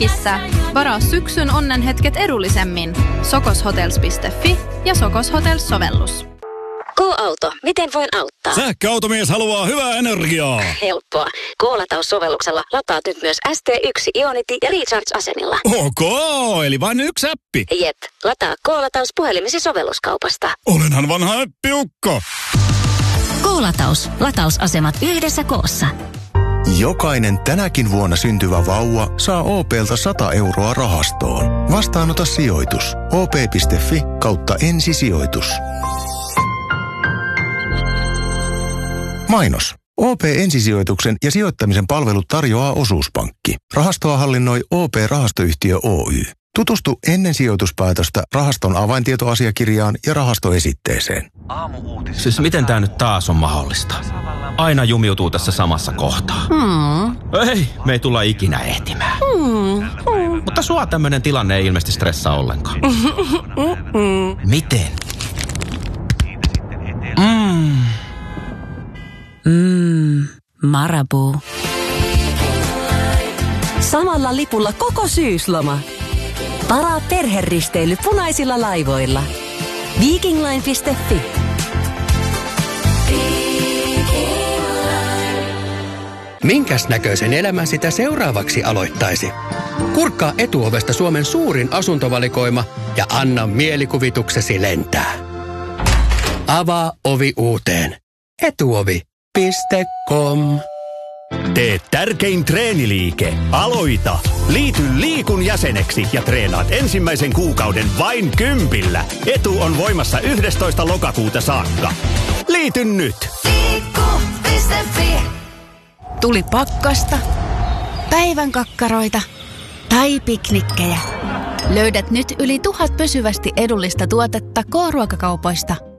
henkissä. Varaa syksyn onnenhetket edullisemmin. sokoshotels.fi ja Sokos Hotels-sovellus. K-auto, miten voin auttaa? Sähköautomies haluaa hyvää energiaa. Helppoa. K-lataussovelluksella lataat nyt myös ST1 Ionity ja Recharge-asemilla. Ok, eli vain yksi appi. Jep, lataa K-lataus puhelimesi sovelluskaupasta. Olenhan vanha appiukko. K-lataus. Latausasemat yhdessä koossa. Jokainen tänäkin vuonna syntyvä vauva saa OP:lta 100 euroa rahastoon. Vastaanota sijoitus. op.fi/ensisijoitus. Mainos. OP-ensisijoituksen ja sijoittamisen palvelut tarjoaa Osuuspankki. Rahastoa hallinnoi OP-rahastoyhtiö Oy. Tutustu ennen sijoituspäätöstä rahaston avaintietoasiakirjaan ja rahastoesitteeseen. Siis miten tää nyt taas on mahdollista? Aina jumiutuu tässä samassa kohtaa. Ei, me ei tulla ikinä ehtimään. Mutta sua tämmönen tilanne ei ilmeisesti stressaa ollenkaan. Miten? Marabou. Samalla lipulla koko syysloma. Varaa perheristeily punaisilla laivoilla. Vikingline.fi. Minkäs näköisen elämän sitä seuraavaksi aloittaisi? Kurkkaa Etuovesta Suomen suurin asuntovalikoima ja anna mielikuvituksesi lentää. Avaa ovi uuteen. Etuovi.com. Tee tärkein treeniliike. Aloita! Liity Liikun jäseneksi ja treenaat ensimmäisen kuukauden vain 10. Etu on voimassa 11. lokakuuta saakka. Liity nyt! Liikku.fi. Tuli pakkasta, päivän kakkaroita tai piknikkejä. Löydät nyt yli 1000 pysyvästi edullista tuotetta K-ruokakaupoista.